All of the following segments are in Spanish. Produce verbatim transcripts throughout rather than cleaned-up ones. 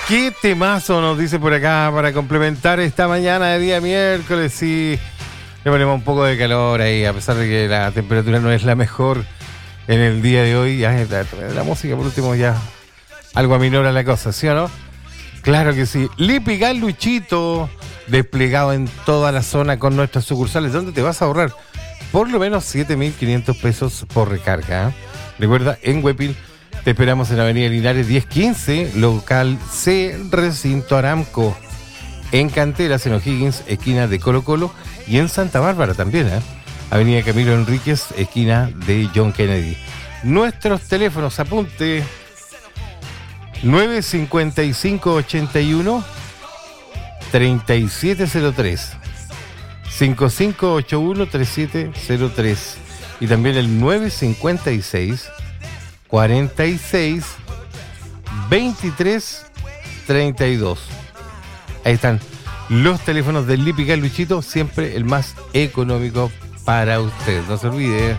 Qué temazo nos dice por acá para complementar esta mañana de día miércoles. Sí, le ponemos un poco de calor ahí, a pesar de que la temperatura no es la mejor en el día de hoy. Ya la, la música, por último, ya algo aminora la cosa, ¿sí o no? Claro que sí. Lipigal Luchito, desplegado en toda la zona con nuestras sucursales, donde te vas a ahorrar por lo menos siete mil quinientos pesos por recarga, ¿eh? Recuerda, en Huepil te esperamos en Avenida Linares diez quince, local C, Recinto Aramco. En Canteras, en O'Higgins, esquina de Colo Colo. Y en Santa Bárbara también, ¿eh? Avenida Camilo Enríquez, esquina de John Kennedy. Nuestros teléfonos, apunte: nueve cinco cinco, ocho uno, tres siete cero tres, cinco cinco ocho uno, tres siete cero tres, y también el nueve cinco seis, cuarenta y seis, veintitrés, treinta y dos. Ahí están los teléfonos del Lipigal Luchito, siempre el más económico para usted. No se olvide.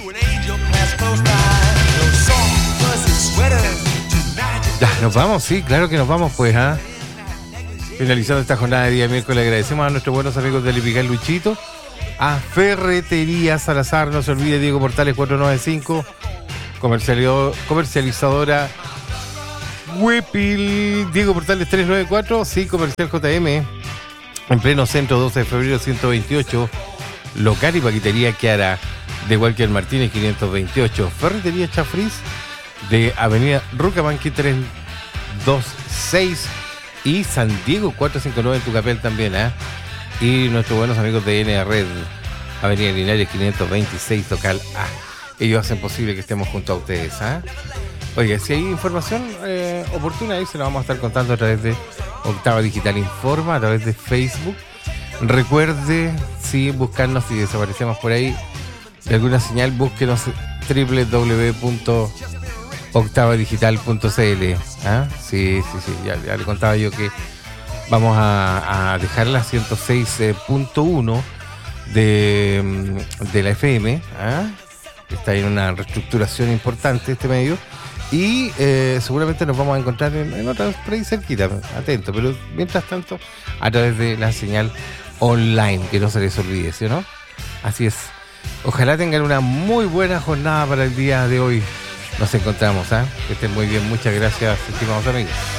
Ya, nos vamos, sí, claro que nos vamos, pues, ¿ah? ¿eh? Finalizando esta jornada de día miércoles, agradecemos a nuestros buenos amigos del Lipigal Luchito, a Ferretería Salazar, no se olvide, Diego Portales cuatrocientos noventa y cinco, comercializadora Huepil, Diego Portales trescientos noventa y cuatro, sí, Comercial J M, en pleno centro, doce de febrero ciento veintiocho, local y paquetería Kiara de Walker Martínez quinientos veintiocho, Ferretería Chafriz de Avenida Rucamanqui trescientos veintiséis y San Diego cuatrocientos cincuenta y nueve en Tucapel también, ¿eh? Y nuestros buenos amigos de N Red, Avenida Linares quinientos veintiséis, local A. Ellos hacen posible que estemos junto a ustedes, ¿eh? Oiga, si hay información eh, oportuna ahí se la vamos a estar contando a través de Octava Digital Informa, a través de Facebook. Recuerde, sí, buscarnos si desaparecemos por ahí de alguna señal, búsquenos doble u doble u doble u punto octava digital punto c l. ¿Ah? Sí, sí, sí, ya, ya le contaba yo que vamos a, a dejar la ciento seis punto uno de, de la F M, ¿ah? Está en una reestructuración importante este medio. Y eh, seguramente nos vamos a encontrar en, en otras por ahí cerquita, atento, pero mientras tanto a través de la señal online, que no se les olvide, ¿sí o no? Así es. Ojalá tengan una muy buena jornada para el día de hoy. Nos encontramos, ¿eh? Que estén muy bien. Muchas gracias, estimados amigos.